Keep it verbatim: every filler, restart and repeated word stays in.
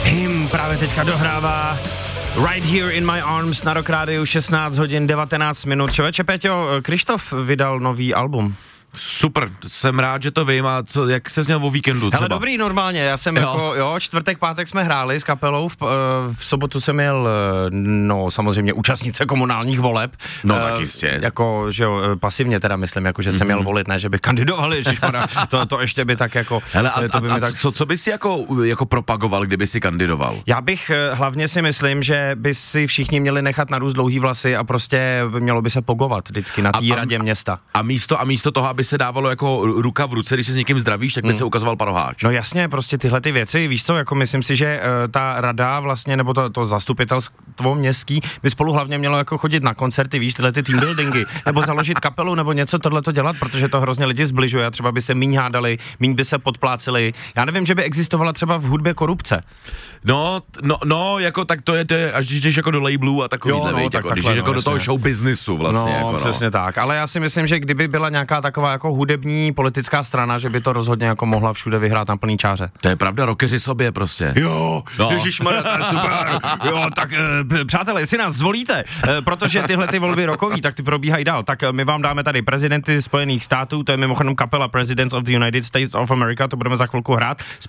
Him právě teďka dohrává Right Here in My Arms na Rock Rádiu, šestnáct hodin devatenáct minut. Čověče, Péťo, Krištof vydal nový album. Super, jsem rád, že to vím. A co, jak se zněl o víkendu třeba? Hele, dobrý, normálně, já jsem jo. jako, jo, čtvrtek, pátek jsme hráli s kapelou, v, v sobotu jsem měl, no samozřejmě účastnice komunálních voleb. No uh, tak jistě. Jako, že jo, pasivně teda myslím, jako, že jsem mm-hmm. měl volit, ne, že bych kandidoval, ježišmarja, to, to ještě by tak jako... Hele, a, to by a, a tak... co, co by si jako, jako propagoval, kdyby si kandidoval? Já bych hlavně si myslím, že by si všichni měli nechat narůst dlouhý vlasy a prostě mělo by se pogovat vždycky na té radě města. A místo, a místo toho, aby se dávalo jako ruka v ruce, když se s někým zdravíš, tak by hmm. se ukazoval paroháč. No jasně, prostě tyhle ty věci, víš co, jako myslím si, že uh, ta rada vlastně, nebo to, to zastupitelstvo městský by spolu hlavně mělo jako chodit na koncerty, víš, tyhle ty team buildingy, nebo založit kapelu, nebo něco tohleto dělat, protože to hrozně lidi zbližuje a třeba by se míň hádali, míň by se podplácili. Já nevím, že by existovala třeba v hudbě korupce. No, no, no, jako tak to je, to je až když jdeš jako do labelů a takovýhle, no, víš, tak jako, když takhle, jdeš jako no, do toho show businessu vlastně. No, jako, no, přesně tak, ale já si myslím, že kdyby byla nějaká taková jako hudební politická strana, že by to rozhodně jako mohla všude vyhrát na plný čáře. To je pravda, rockeři sobě prostě. Jo, no. ježišmarja, to je super. Jo, tak e, přátelé, jestli nás zvolíte, e, protože tyhle ty volby rokový, tak ty probíhají dál. Tak my vám dáme tady prezidenty Spojených států, to je mimochodem kapela Presidents of the United States of America, to budeme za chvilku hrát.